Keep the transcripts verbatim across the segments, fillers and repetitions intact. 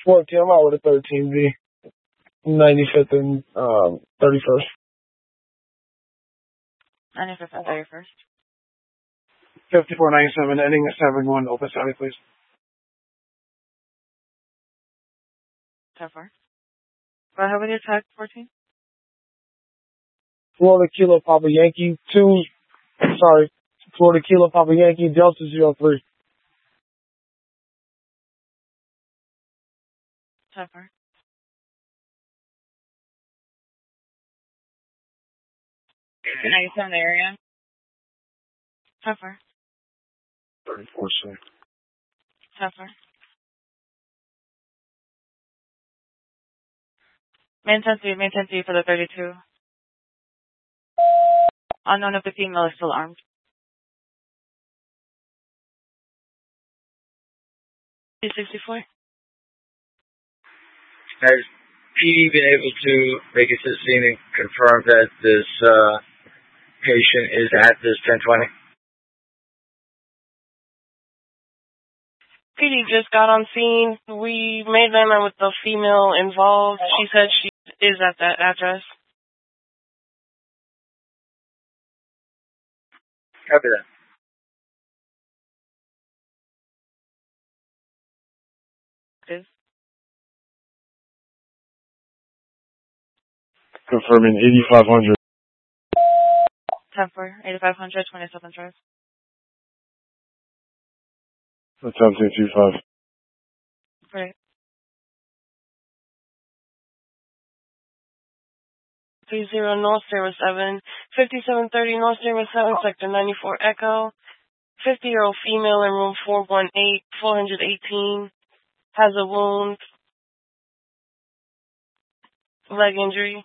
fourteen, I'm out with a thirteen V. ninety-fifth and um, thirty-first. ninety-fifth and thirty-first. fifty-four ninety-seven, ending at seven one, open Saudi, please. So far. Go ahead with your tag, fourteen. Florida Kilo Papa Yankee two, sorry, Florida Kilo Papa Yankee Delta zero three. So far. ninety-seven area. So far. thirty-four six. So far. Maintain three, maintain three for the thirty-two. Unknown if the female is still armed. two sixty-four. Has P D been able to make it to the scene and confirm that this uh, patient is at this ten twenty? P D just got on scene. We made them with the female involved. She said she is at that address. Copy that. Is Confirming eighty-five hundred. ten four, eighty-five hundred, twenty-seven Drive. Attempting two five. Right. three zero North zero seven, fifty-seven thirty North zero seven, Sector ninety-four Echo. fifty-year-old female in room four one eight, four eighteen. Has a wound. Leg injury.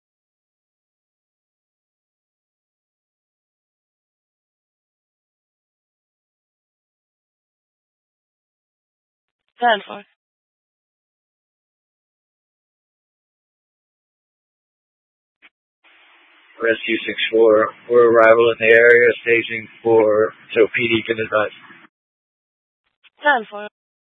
ten four. Rescue six four, for arrival in the area, staging for, so P D can advise. ten four.